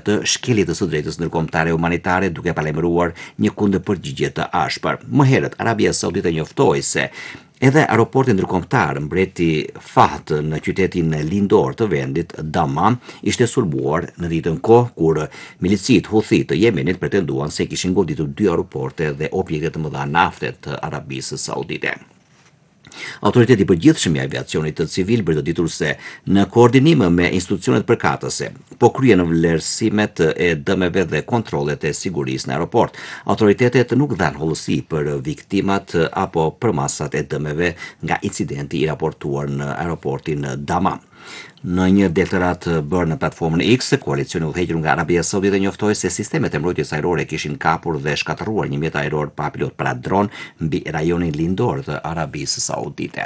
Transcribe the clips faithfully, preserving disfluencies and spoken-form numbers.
të shkeljes së drejtës ndërkombëtare humanitare duke palembruar një kundërpërgjigje të ashpër. Më herët Arabia Saudite njoftoi se edhe aeroporti ndërkombëtar mbreti Fahd në qytetin lindor të vendit Dammam ishte sulmuar në ditën kohë kur milicit Houthi të Yemenit pretenduan se kishin goditur dy aeroporte dhe objekte të mëdha nafte të Arabisë Saudite. Autoriteti i përgjithshëm i aviacionit të civil bërë se në koordinim me institucionet përkatëse po kryen vlerësimet e dëmeve dhe kontrollet e sigurisë në aeroport. Autoritetet nuk dhanë hollësi për viktimat apo për masat e dëmeve nga incidenti i raportuar në aeroportin Dammam. Në një deklarat bërë në platformën X, koalicioni udhëhequr nga Arabia Saudite njoftoi se sistemet e mbrojtjes ajrore kishin kapur dhe shkatërruar një mjet ajror pa pilot para dron mbi rajonin lindor të Arabisë Saudite.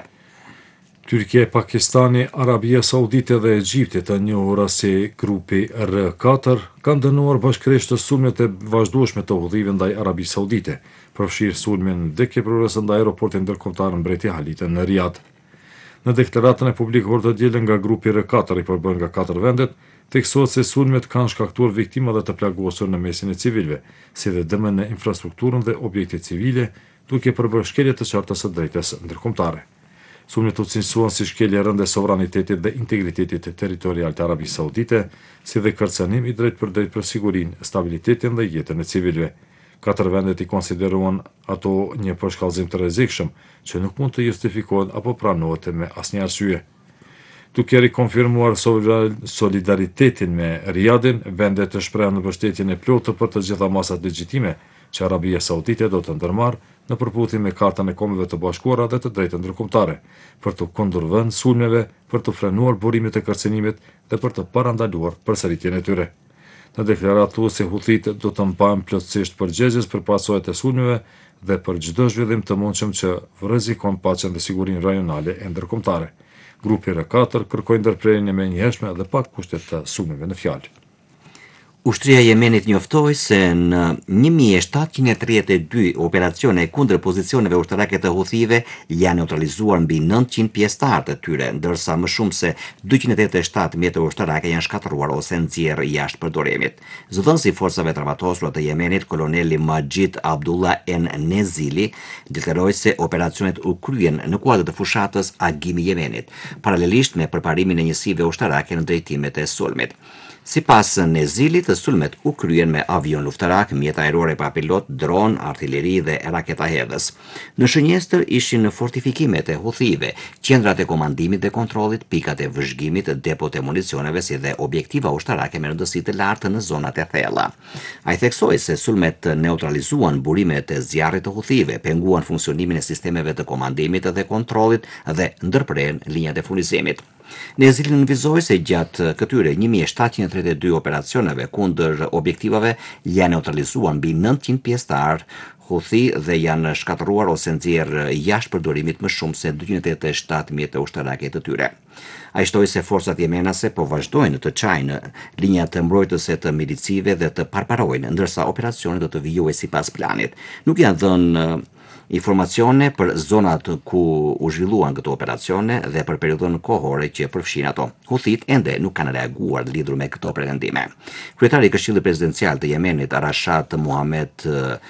Turqia, Pakistani, Arabia Saudite dhe Egjipti, të njohura si grupi R katër, kanë dënuar bashkërisht sulmet e vazhdueshme të Huthive ndaj Arabisë Saudite, përfshirë sulmin dekëpërores ndaj aeroportit ndërkombëtar mbreti Halite në Riyadh. Në deklaratën e publikuar të dielën nga grupi R katër i përbërë nga katër vendet, theksohet se sulmet kanë shkaktuar viktima dhe të plagosur në mesin e civilëve, si dhe dëme në infrastrukturën dhe objekte civile, duke përbërë shkelje të qarta së drejtës ndërkombëtare. Sulmet u cilësuan si shkelje rënde sovranitetit dhe integritetit territorial të Arabisë Saudite, si dhe kërcënim i drejt për drejt për sigurinë, stabilitetin dhe jetën e civilëve. Katër vendet i konsideruan ato një përshkallëzim të rrezikshëm, që nuk mund të justifikohet apo pranohet me asnjë arsye. Duke rikonfirmuar solidaritetin me Riyadhin, vendet të shprehen në mbështetjen e plotë për të gjitha masat legjitime që Arabia Saudite do të ndërmarrë në përputhje me Kartën e Kombeve të Bashkuara dhe të drejtën ndërkombëtare, për të kundërvënë sulmeve, për të frenuar burimet e kërcënimit dhe për të parandaluar përsëritjen e tyre. Në deklaratë thuhet se Huthit do të mbajnë plotësisht përgjegjës për pasojat e sulmeve dhe për çdo zhvillim të mundshëm që rrezikon paqen dhe sigurinë rajonale e ndërkombëtare. Grupi R katër kërkoi ndërprerjen e menjëhershme dhe pa kushte të sulmeve në fjalë. Ushtria e Yemenit njoftoi se në një mijë e shtatëqind e tridhjetë e dy operacione kundër pozicioneve ushtarake të Huthive janë neutralizuar mbi nëntëqind pjesëtar të tyre, ndërsa më shumë se dyqind e tetëdhjetë e shtatë mjete ushtarake janë shkatëruar ose nxjerrë jashtë përdorimit. Zëdhënësi i forcave të armatosura të Yemenit, koloneli Majid Abdullah En Nezili, deklaroi se operacionet u kryen në kuadër të fushatës Agimi i Yemenit, paralelisht me përparimin e njësive ushtarake në drejtimet e sulmit. Sipas Nezilit, sulmet u kryen me avion luftarak, mjet ajrore pa pilot, dron, artilleri dhe raketa hedhës. Në shënjestër ishin fortifikimet e Huthive, qendrat e komandimit dhe kontrollit, pikat e vëzhgimit, depot e municioneve si dhe objektiva ushtarake me rëndësi të lartë në zonat e thella. Ai theksoi se sulmet neutralizuan burimet e zjarrit të Huthive, penguan funksionimin e sistemeve të komandimit dhe kontrollit dhe ndërprerën linjat e furnizimit. Nezili nënvizoi se gjatë këtyre një mijë e shtatëqind e tridhjetë e dy operacioneve kundër objektivave janë neutralizuar mbi nëntëqind pjesëtar Houthi dhe janë shkatëruar ose nxjerrë jashtë përdorimit më shumë se dyqind e tetëdhjetë e shtatë mjete ushtarake të tyre. Ai shtoi se forcat yemenase po vazhdojnë të çajnë linjat të mbrojtëse të milicive dhe të parparojnë, ndërsa operacioni do të vijojë sipas planit. Nuk janë dhënë informacione për zonat ku u zhvilluan këto operacione dhe për periudhën kohore që përfshin ato. Huthit ende nuk kanë reaguar lidhur me këto pretendime. Kryetari i Këshillit Presidencial të Yemenit, Rashad Mohammed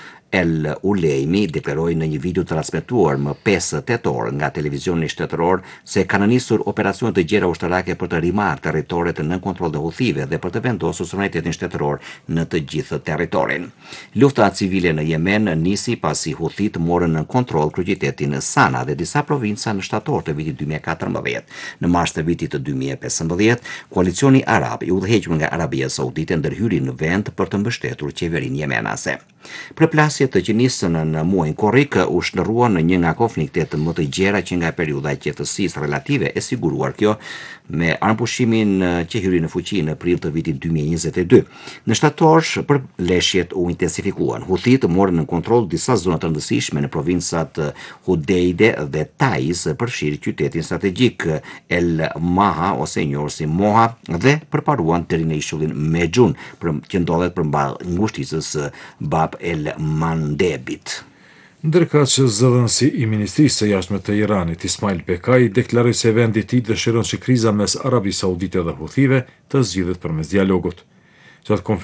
El Ulejmi, deklaroi në një video të transmetuar më pesë tetor nga televizioni shtetëror se kanë nisur operacione të gjera ushtarake për të rimarrë territoret në kontroll të Huthive dhe për të vendosur sovranitetin shtetëror në të gjithë territorin. Lufta civile në Yemen nisi pasi Huthit morën në kontroll kryeqytetin Sana dhe disa provinca në shtator të vitit dy mijë e katërmbëdhjetë. Në mars të vitit të dy mijë e pesëmbëdhjetë, koalicioni arab i udhëhequr nga Arabia Saudite ndërhyri në vend për të mbështetur qeverinë yemenase. Përplasjet që nisën në muajin korrik u shndërruan në një nga konfliktet më të gjera që nga periudha e qetësisë relative e siguruar kjo me anëpushimin që hyri në fuqi në prill të vitit dy mijë e njëzet e dy. Në shtator përleshjet u intensifikuan. Huthit morën në kontroll disa zona të rëndësishme në provincat Hudeide dhe Taiz, përfshirë qytetin strategjik El Maha ose njohur si Moha dhe përparuan deri në ishullin Mejun, që ndodhet përmballë ngushticës Bab El Mandebit. Ndërka që zëdhënësi i Ministrisë së Jashtme të Iranit, Ismail Bekai, deklaroi se vendi i tij dëshiron që kriza mes Arabisë Saudite dhe Huthive të zgjidhet përmes dialogut. Gjatë